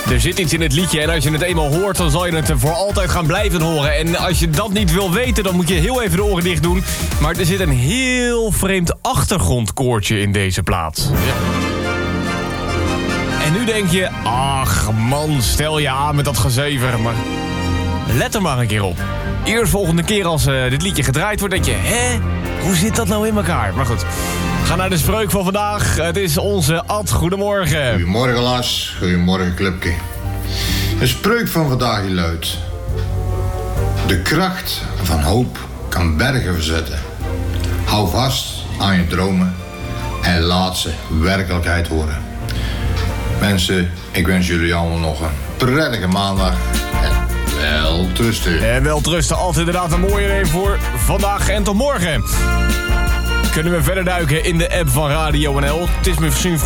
Er zit iets in het liedje en als je het eenmaal hoort, dan zal je het voor altijd gaan blijven horen. En als je dat niet wil weten, dan moet je heel even de oren dicht doen. Maar er zit een heel vreemd achtergrondkoortje in deze plaat. Ja. En nu denk je, ach man, stel je aan met dat gezever. Maar let er maar een keer op. Eerst volgende keer als dit liedje gedraaid wordt, denk je, hè? Hoe zit dat nou in elkaar? Maar goed, ga naar de spreuk van vandaag. Het is onze Ad. Goedemorgen. Goedemorgen Lars, goedemorgen Clubke. De spreuk van vandaag die luidt: de kracht van hoop kan bergen verzetten. Hou vast aan je dromen en laat ze werkelijkheid worden. Mensen, ik wens jullie allemaal nog een prettige maandag en welterusten. En welterusten, altijd inderdaad een mooie neem voor vandaag en tot morgen. Kunnen we verder duiken in de app van Radio NL. Het is misschien